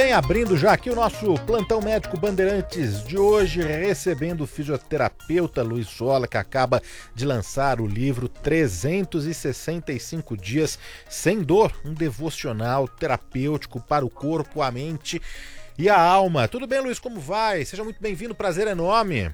bem, abrindo já aqui o nosso Plantão Médico Bandeirantes de hoje, recebendo o fisioterapeuta Luiz Sola, que acaba de lançar o livro 365 Dias Sem Dor, um devocional terapêutico para o corpo, a mente e a alma. Tudo bem, Luiz? Como vai? Seja muito bem-vindo, prazer enorme.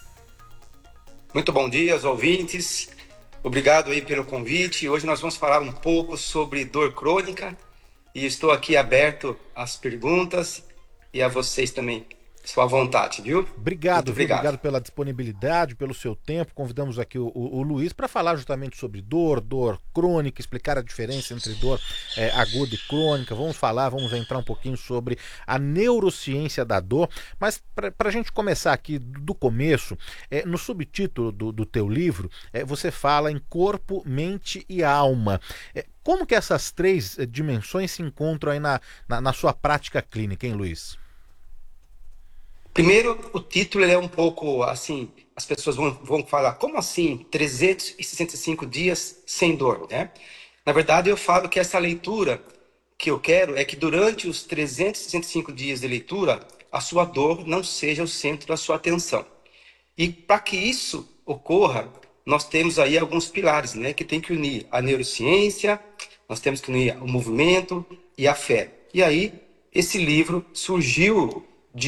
Muito bom dia aos ouvintes, obrigado aí pelo convite. Hoje nós vamos falar um pouco sobre dor crônica e estou aqui aberto às perguntas e a vocês também, sua vontade, viu? Obrigado, Muito obrigado. Obrigado pela disponibilidade, pelo seu tempo. Convidamos aqui o Luiz para falar justamente sobre dor crônica, explicar a diferença entre dor aguda e crônica. Vamos entrar um pouquinho sobre a neurociência da dor. Mas para a gente começar aqui do começo, no subtítulo do teu livro, você fala em corpo, mente e alma. Como que essas três dimensões se encontram aí na sua prática clínica, hein, Luiz? Primeiro, o título é um pouco assim, as pessoas vão falar, como assim 365 dias sem dor, né? Na verdade, eu falo que essa leitura que eu quero é que durante os 365 dias de leitura, a sua dor não seja o centro da sua atenção. E para que isso ocorra, nós temos aí alguns pilares, né? Que tem que unir a neurociência, nós temos que unir o movimento e a fé. E aí, esse livro surgiu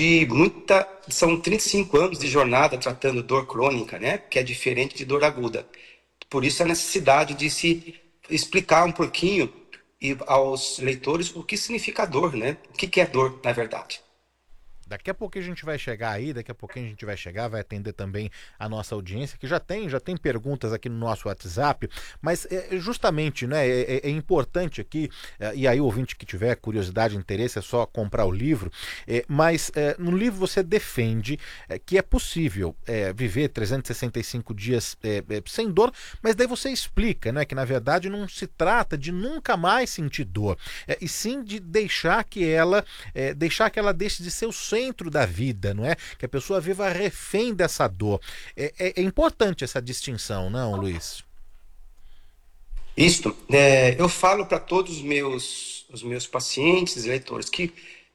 são 35 anos de jornada tratando dor crônica, né? Que é diferente de dor aguda. Por isso a necessidade de se explicar um pouquinho aos leitores o que significa dor, né? O que é dor, na verdade. Daqui a pouquinho a gente vai chegar aí, vai atender também a nossa audiência, que já tem perguntas aqui no nosso WhatsApp, mas justamente, né, é importante aqui, e aí o ouvinte que tiver curiosidade, interesse, é só comprar o livro, mas no livro você defende que é possível viver 365 dias sem dor, mas daí você explica, né, que na verdade não se trata de nunca mais sentir dor, e sim de deixar que ela deixe de ser o centro da vida, não é? Que a pessoa viva refém dessa dor. É importante essa distinção, não, Luiz? Isso. Eu falo para todos os meus pacientes, leitores, que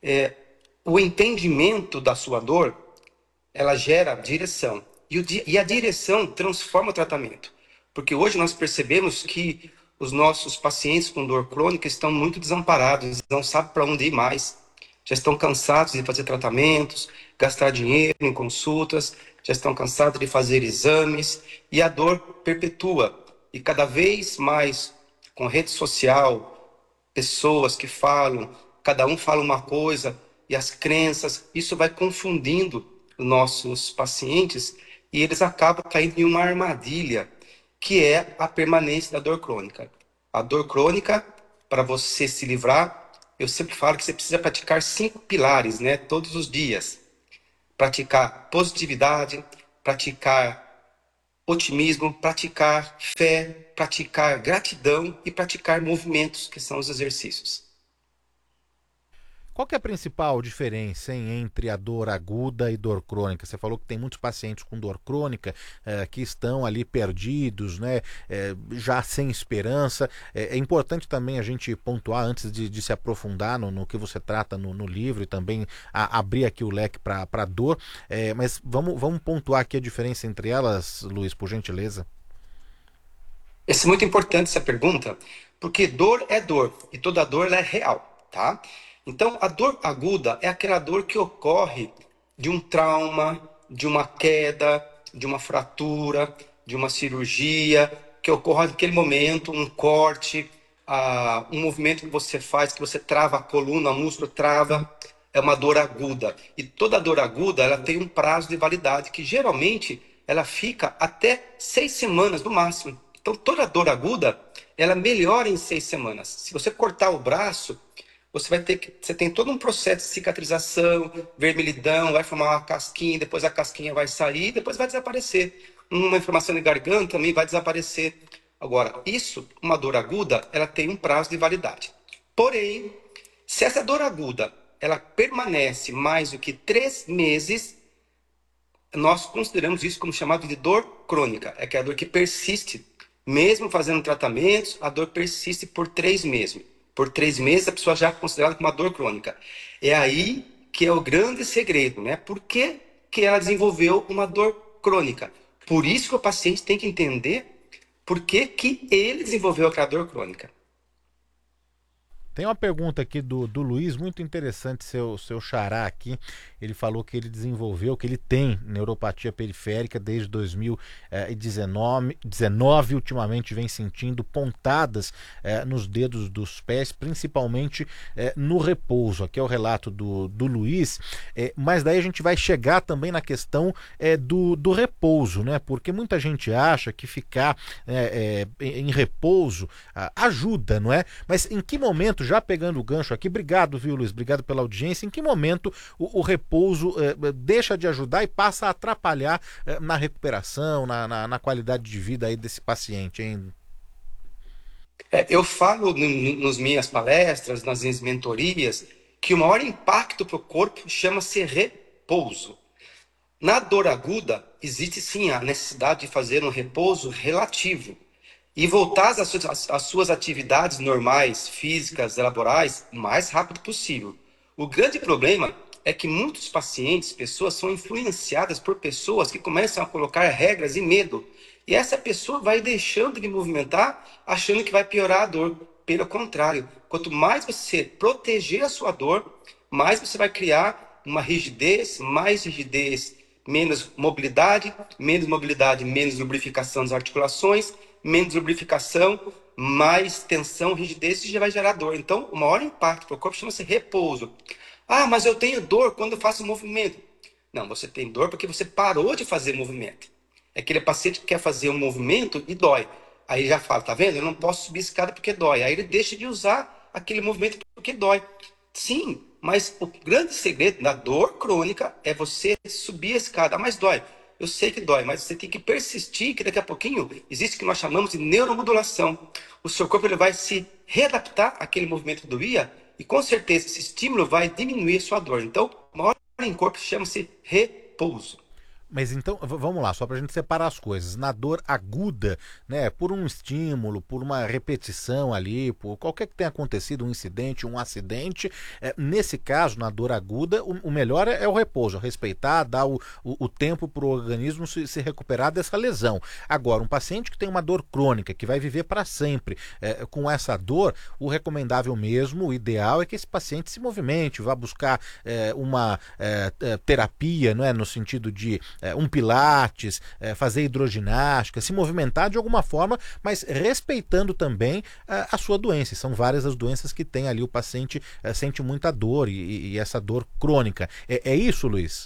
o entendimento da sua dor, ela gera direção. E a direção transforma o tratamento. Porque hoje nós percebemos que os nossos pacientes com dor crônica estão muito desamparados, não sabem para onde ir mais. Já estão cansados de fazer tratamentos, gastar dinheiro em consultas, já estão cansados de fazer exames, e a dor perpetua. E cada vez mais, com rede social, pessoas que falam, cada um fala uma coisa, e as crenças, isso vai confundindo os nossos pacientes, e eles acabam caindo em uma armadilha, que é a permanência da dor crônica. A dor crônica, para você se livrar, eu sempre falo que você precisa praticar 5 pilares, né? Todos os dias. Praticar positividade, praticar otimismo, praticar fé, praticar gratidão e praticar movimentos, que são os exercícios. Qual que é a principal diferença, hein, entre a dor aguda e dor crônica? Você falou que tem muitos pacientes com dor crônica que estão ali perdidos, né, já sem esperança. É importante também a gente pontuar, antes de se aprofundar no que você trata no livro e também abrir aqui o leque para a dor. Mas vamos pontuar aqui a diferença entre elas, Luiz, por gentileza. É muito importante essa pergunta, porque dor é dor e toda dor ela é real, tá? Então, a dor aguda é aquela dor que ocorre de um trauma, de uma queda, de uma fratura, de uma cirurgia, que ocorre naquele momento, um corte, um movimento que você faz, que você trava a coluna, o músculo trava, é uma dor aguda. E toda dor aguda, ela tem um prazo de validade, que geralmente ela fica até 6 semanas no máximo. Então, toda dor aguda, ela melhora em 6 semanas. Se você cortar o braço, você tem todo um processo de cicatrização, vermelhidão, vai formar uma casquinha, depois a casquinha vai sair, depois vai desaparecer. Uma inflamação de garganta também vai desaparecer. Agora, uma dor aguda, ela tem um prazo de validade. Porém, se essa dor aguda, ela permanece mais do que 3 meses, nós consideramos isso como chamado de dor crônica. É que é a dor que persiste, mesmo fazendo tratamentos, a dor persiste por 3 meses. Por 3 meses, a pessoa já é considerada como uma dor crônica. É aí que é o grande segredo, né? Por que, que ela desenvolveu uma dor crônica? Por isso que o paciente tem que entender por que, que ele desenvolveu aquela dor crônica. Tem uma pergunta aqui do Luiz, muito interessante, seu xará aqui. Ele falou que ele desenvolveu, que ele tem neuropatia periférica desde 2019, ultimamente vem sentindo pontadas nos dedos dos pés, principalmente no repouso. Aqui é o relato do Luiz, mas daí a gente vai chegar também na questão do repouso, né? Porque muita gente acha que ficar em repouso ajuda, não é? Mas em que momento, já pegando o gancho aqui, obrigado, viu, Luiz? Obrigado pela audiência. Em que momento o repouso deixa de ajudar e passa a atrapalhar na recuperação, na qualidade de vida aí desse paciente, hein? Eu falo nas minhas palestras, nas minhas mentorias, que o maior impacto para o corpo chama-se repouso. Na dor aguda, existe sim a necessidade de fazer um repouso relativo e voltar às suas atividades normais, físicas, laborais, o mais rápido possível. O grande problema é que muitos pacientes, pessoas, são influenciadas por pessoas que começam a colocar regras e medo. E essa pessoa vai deixando de movimentar, achando que vai piorar a dor. Pelo contrário, quanto mais você proteger a sua dor, mais você vai criar uma rigidez, mais rigidez, menos mobilidade, menos lubrificação das articulações, menos lubrificação, mais tensão, rigidez, e já vai gerar dor. Então, o maior impacto para o corpo chama-se repouso. Ah, mas eu tenho dor quando eu faço movimento. Não, você tem dor porque você parou de fazer movimento. É aquele paciente que quer fazer um movimento e dói. Aí já fala, tá vendo? Eu não posso subir escada porque dói. Aí ele deixa de usar aquele movimento porque dói. Sim, mas o grande segredo da dor crônica é você subir a escada. Ah, mas dói. Eu sei que dói, mas você tem que persistir, que daqui a pouquinho existe o que nós chamamos de neuromodulação. O seu corpo ele vai se readaptar àquele movimento que doía e com certeza esse estímulo vai diminuir a sua dor. Então, o maior em corpo chama-se repouso. Mas então, vamos lá, só para a gente separar as coisas. Na dor aguda, né, por um estímulo, por uma repetição ali, por qualquer que tenha acontecido, um incidente, um acidente, nesse caso, na dor aguda, o melhor é o repouso, respeitar, dar o tempo para o organismo se recuperar dessa lesão. Agora, um paciente que tem uma dor crônica, que vai viver para sempre com essa dor, o recomendável mesmo, o ideal é que esse paciente se movimente, vá buscar uma terapia, não é, no sentido de um pilates, fazer hidroginástica, se movimentar de alguma forma, mas respeitando também a sua doença. São várias as doenças que tem ali, o paciente sente muita dor e essa dor crônica. É isso, Luiz?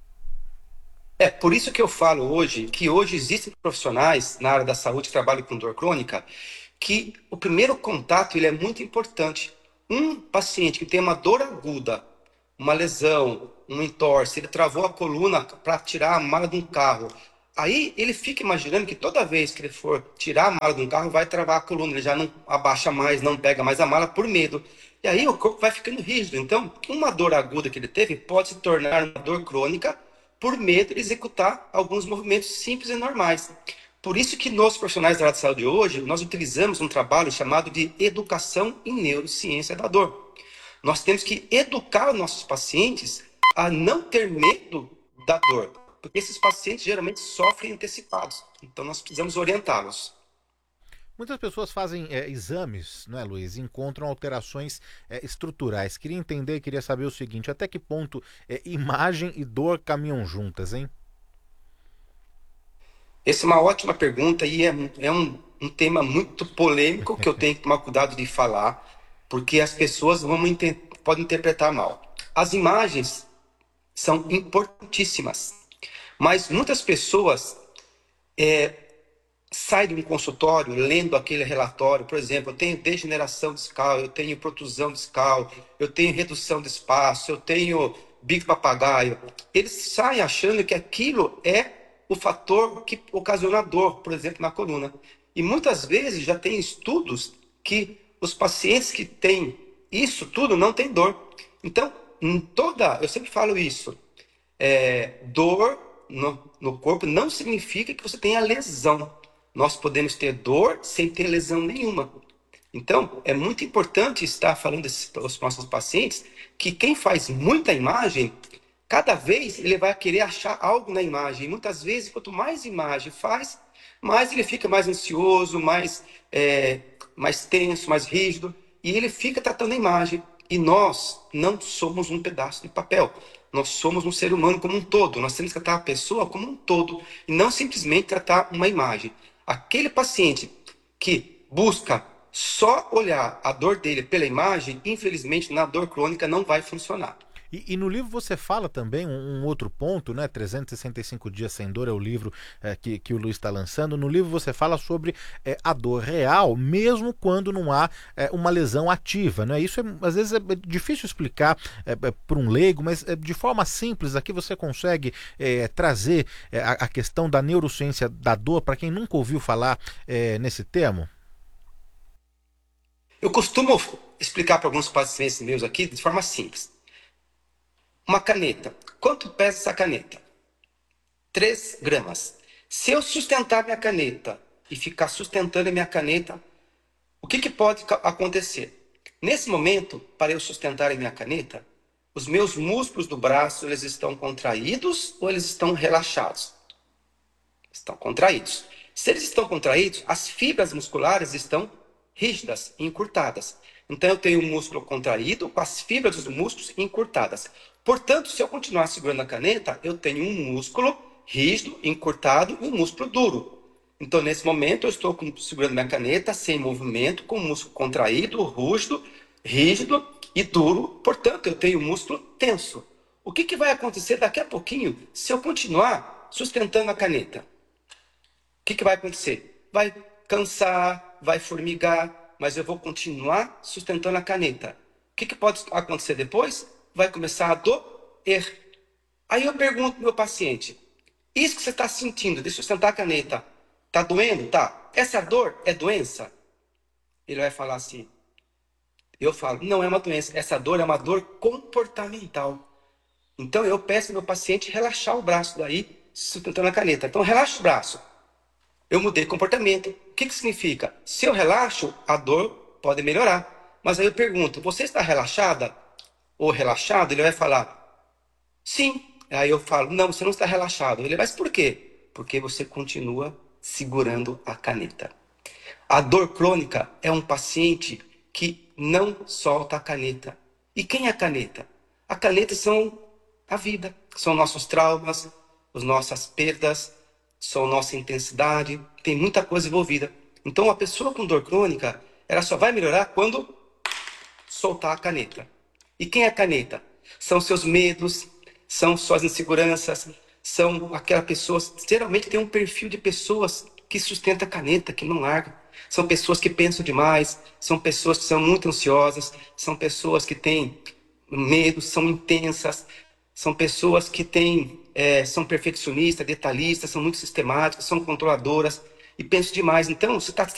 É por isso que eu falo hoje que hoje existem profissionais na área da saúde que trabalham com dor crônica, que o primeiro contato ele é muito importante. Um paciente que tem uma dor aguda, uma lesão, um entorse, ele travou a coluna para tirar a mala de um carro. Aí ele fica imaginando que toda vez que ele for tirar a mala de um carro, vai travar a coluna, ele já não abaixa mais, não pega mais a mala por medo. E aí o corpo vai ficando rígido. Então, uma dor aguda que ele teve pode se tornar uma dor crônica por medo de executar alguns movimentos simples e normais. Por isso que nós, profissionais da área de saúde hoje, nós utilizamos um trabalho chamado de educação em neurociência da dor. Nós temos que educar os nossos pacientes a não ter medo da dor, porque esses pacientes geralmente sofrem antecipados. Então nós precisamos orientá-los. Muitas pessoas fazem exames, não é, Luiz? E encontram alterações estruturais. Queria entender, queria saber o seguinte: até que ponto imagem e dor caminham juntas, hein? Essa é uma ótima pergunta e é um tema muito polêmico que eu tenho que tomar cuidado de falar, porque as pessoas podem interpretar mal. As imagens são importantíssimas, mas muitas pessoas saem de um consultório lendo aquele relatório, por exemplo, eu tenho degeneração discal, eu tenho protusão discal, eu tenho redução de espaço, eu tenho bico papagaio. Eles saem achando que aquilo é o fator que ocasiona dor, por exemplo, na coluna. E muitas vezes já tem estudos que os pacientes que têm isso tudo não têm dor. Então, eu sempre falo isso, dor no corpo não significa que você tenha lesão. Nós podemos ter dor sem ter lesão nenhuma. Então, é muito importante estar falando para os nossos pacientes que quem faz muita imagem, cada vez ele vai querer achar algo na imagem. E muitas vezes, quanto mais imagem faz, mais ele fica mais ansioso, mais tenso, mais rígido. E ele fica tratando a imagem. E nós não somos um pedaço de papel. Nós somos um ser humano como um todo. Nós temos que tratar a pessoa como um todo. E não simplesmente tratar uma imagem. Aquele paciente que busca só olhar a dor dele pela imagem, infelizmente, na dor crônica não vai funcionar. E no livro você fala também um outro ponto, né? 365 Dias Sem Dor é o livro que o Luiz está lançando. No livro você fala sobre a dor real, mesmo quando não há uma lesão ativa, né? Isso às vezes é difícil explicar para um leigo, mas de forma simples aqui você consegue trazer a questão da neurociência da dor para quem nunca ouviu falar nesse termo. Eu costumo explicar para alguns pacientes meus aqui de forma simples. Uma caneta. Quanto pesa essa caneta? 3 gramas. Se eu sustentar minha caneta e ficar sustentando a minha caneta, o que pode acontecer? Nesse momento, para eu sustentar a minha caneta, os meus músculos do braço, eles estão contraídos ou eles estão relaxados? Estão contraídos. Se eles estão contraídos, as fibras musculares estão rígidas e encurtadas. Então, eu tenho o músculo contraído com as fibras dos músculos encurtadas. Portanto, se eu continuar segurando a caneta, eu tenho um músculo rígido, encurtado e um músculo duro. Então, nesse momento, eu estou segurando minha caneta sem movimento, com o músculo contraído, rígido e duro. Portanto, eu tenho o músculo tenso. O que vai acontecer daqui a pouquinho se eu continuar sustentando a caneta? O que vai acontecer? Vai cansar, vai formigar, mas eu vou continuar sustentando a caneta. O que pode acontecer depois? Vai começar a doer. Aí eu pergunto ao meu paciente, isso que você está sentindo de sustentar a caneta, está doendo? Tá. Essa dor é doença? Ele vai falar assim, eu falo, não é uma doença, essa dor é uma dor comportamental. Então eu peço ao meu paciente relaxar o braço daí, sustentando a caneta. Então relaxa o braço. Eu mudei de comportamento. O que significa? Se eu relaxo, a dor pode melhorar. Mas aí eu pergunto, você está relaxada ou relaxado? Ele vai falar, sim. Aí eu falo, não, você não está relaxado. Ele vai, mas por quê? Porque você continua segurando a caneta. A dor crônica é um paciente que não solta a caneta. E quem é a caneta? A caneta são a vida, são nossos traumas, as nossas perdas, são nossa intensidade, tem muita coisa envolvida. Então, a pessoa com dor crônica, ela só vai melhorar quando soltar a caneta. E quem é a caneta? São seus medos, são suas inseguranças, são aquela pessoa, geralmente tem um perfil de pessoas que sustenta a caneta, que não larga. São pessoas que pensam demais, são pessoas que são muito ansiosas, são pessoas que têm medo, são intensas, são pessoas que são perfeccionistas, detalhistas, são muito sistemáticas, são controladoras e pensam demais. Então, você está